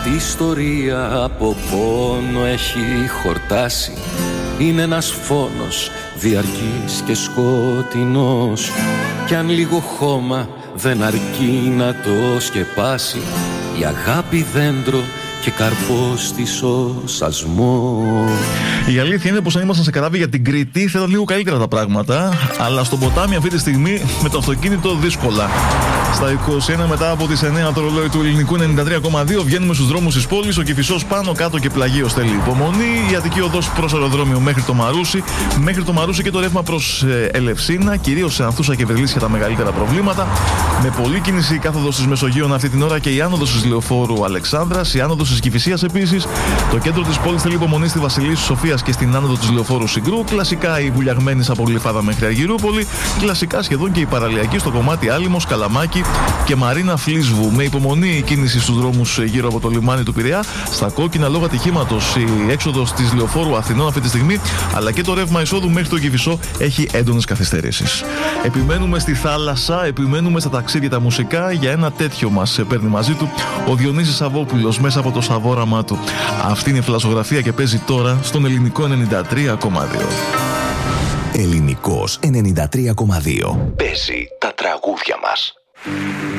ιστορία από πόνο έχει χορτάσει. Είναι ένας φόνος διαρκής και σκοτεινός, κι αν λίγο χώμα δεν αρκεί να το σκεπάσει, η αγάπη δέντρο και καρπός της ο σασμός. Η αλήθεια είναι πως αν ήμασταν σε καράβι για την Κρήτη θα ήταν λίγο καλύτερα τα πράγματα, αλλά στο ποτάμι αυτή τη στιγμή με το αυτοκίνητο δύσκολα. Στα 21 μετά από τις 9 το ρολόι του ελληνικού 93,2 βγαίνουμε στους δρόμους της πόλης. Ο Κηφισός πάνω κάτω και Πλαγίος θέλει υπομονή. Η Αττική οδός προς αεροδρόμιο μέχρι το Μαρούσι. Μέχρι το Μαρούσι και το ρεύμα προς Ελευσίνα. Κυρίως σε Ανθούσα και Βερλίσια τα μεγαλύτερα προβλήματα. Με πολλή κίνηση η κάθοδος της Μεσογείων αυτή την ώρα και η άνοδος της Λεωφόρου Αλεξάνδρας. Η άνοδος της Κηφισίας επίσης. Το κέντρο της πόλης θέλει υπομονή στη Βασιλίσσου Σοφίας και στην άνοδο της Λεωφόρου Συγκρού. Κλασικά η Βουλιαγμένης από Γλυφάδα μέχρι Αργυρούπολη. Κλασικά σχεδόν και η παραλιακή στο κομμάτι Άλυμος, Καλαμάκι και Μαρίνα Φλίσβου. Με υπομονή η κίνηση στους δρόμους γύρω από το λιμάνι του Πειραιά. Στα κόκκινα λόγω ατυχήματος η έξοδος της Λεωφόρου Αθηνών αυτή τη στιγμή, αλλά και το ρεύμα εισόδου μέχρι το Κηφισό έχει έντονες καθυστερήσεις. Επιμένουμε στη θάλασσα, επιμένουμε στα ταξίδια τα μουσικά. Για ένα τέτοιο μας παίρνει μαζί του ο Διονύσης Σαββόπουλος μέσα από το σαβόραμά του. Αυτή είναι η φλασογραφία και παίζει τώρα στον ελληνικό 93,2. Ελληνικός 93,2. Παίζει τα τραγούδια μας.